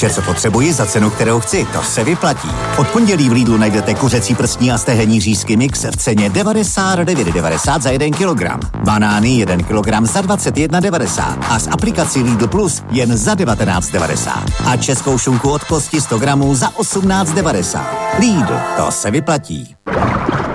Vše, co potřebuji za cenu, kterou chci, to se vyplatí. Od pondělí v Lidlu najdete kuřecí prstní a stehenní řízky mix v ceně 99,90 za 1 kilogram. Banány 1 kilogram za 21,90 a s aplikací Lidl Plus jen za 19,90. A českou šunku od kosti 100 gramů za 18,90. Lidl, to se vyplatí.